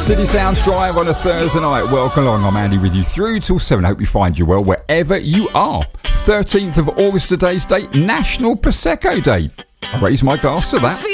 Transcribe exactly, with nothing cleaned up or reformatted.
City Sounds Drive on a Thursday night. Welcome along. I'm Andy with you through till seven. Hope you find you well wherever you are. thirteenth of August today's date, National Prosecco Day. I raise my glass to that.